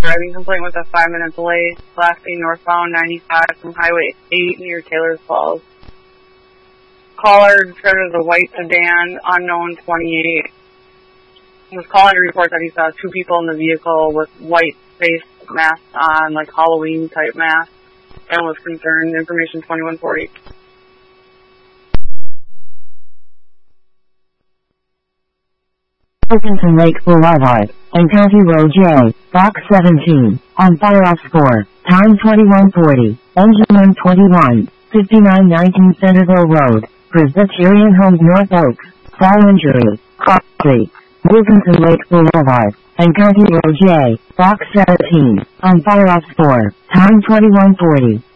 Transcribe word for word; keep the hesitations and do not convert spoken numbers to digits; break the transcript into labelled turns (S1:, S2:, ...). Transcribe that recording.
S1: driving complaint with a five-minute delay, Class A northbound ninety-five from Highway eight near Taylor's Falls. Caller described as a white sedan, unknown twenty-eight. Was calling to report that he saw two people in the vehicle with white face masks on, like Halloween-type masks, and was concerned. Information twenty-one forty.
S2: Wilkinson Lake Boulevard and County Road J, Box seventeen, on fire off four, time twenty-one forty, engine one twenty-one, fifty-nine nineteen Centerville Road, Presbyterian Homes North Oak, fall injury, Crossley, Wilkinson Lake Boulevard and County Road J, Box seventeen, on fire off four, time twenty-one forty.